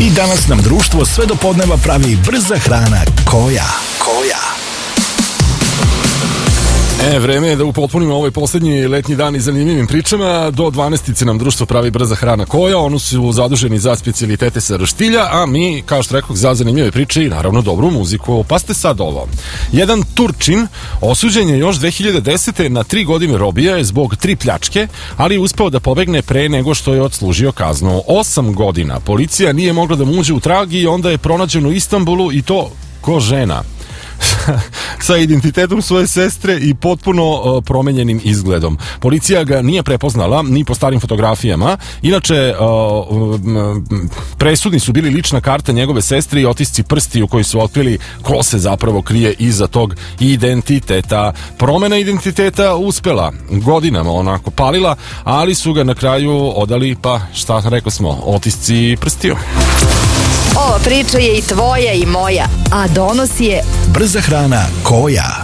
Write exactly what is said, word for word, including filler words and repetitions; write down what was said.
I danas nam društvo sve do podneva pravi brza hrana koja. Koja. E, vreme je da upotpunimo ovaj posljednji letnji dan i zanimljivim pričama. Do dvanaestice nam društvo pravi brza hrana koja. Oni su zaduženi za specijalitete sa roštilja, a mi, kao što rekao, za zanimljive priče i naravno dobru muziku. Pa ste sad ovo. Jedan Turčin osuđen je još dve hiljade desete na tri godine robije zbog tri pljačke, ali je uspeo da pobegne pre nego što je odslužio kaznu. Osam godina. Policija nije mogla da mu uđe u trag i onda je pronađen u Istanbulu, i to ko žena. Sa identitetom svoje sestre i potpuno uh, promenjenim izgledom. Policija ga nije prepoznala ni po starim fotografijama. Inače, uh, um, presudni su bili lična karta njegove sestre i otisci prsti u koji su otkrili ko se zapravo krije iza tog identiteta. Promena identiteta uspela, godinama onako palila, ali su ga na kraju odali, pa šta rekao smo, otisci prstiju. Ova priča je i tvoja i moja, a donosi je brza hrana koja.